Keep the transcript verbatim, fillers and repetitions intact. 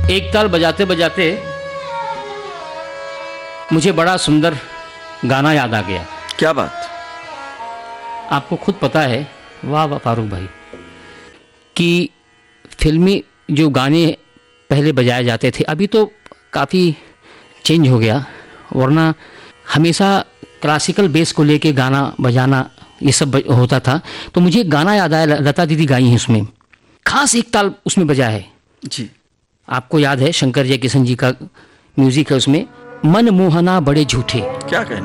एक ताल बजाते बजाते मुझे बड़ा सुंदर गाना याद आ गया। क्या बात? आपको खुद पता है, वाह वाह फारूक भाई, कि फिल्मी जो गाने पहले बजाए जाते थे अभी तो काफ़ी चेंज हो गया, वरना हमेशा क्लासिकल बेस को लेके गाना बजाना ये सब होता था। तो मुझे गाना याद आया, लता दीदी गाई हैं उसमें, खास एक ताल उसमें बजा है जी। आपको याद है, शंकर जयकिशन जी का म्यूजिक है उसमें, मन मोहना बड़े झूठे। क्या कहना।